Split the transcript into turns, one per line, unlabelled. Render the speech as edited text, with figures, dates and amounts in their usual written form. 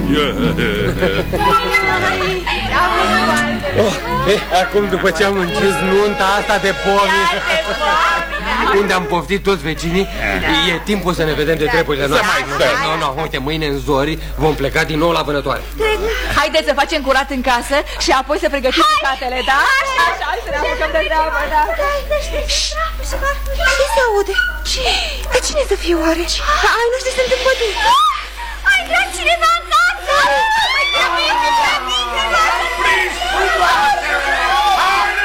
Acum, după ce am închis nunta asta de pomi, unde am poftit toți vecinii, e timpul să ne vedem de treburile noastre. Nu, uite, mâine în zori vom pleca din nou la vânătoare.
Haideți să facem curat în casă și apoi să pregătim bucatele, da? Așa, să ne apucăm de treabă, da?
Ce se aude? De cine să fie oare? Ai noștri sunt împăduți.
A intrat cineva în casă!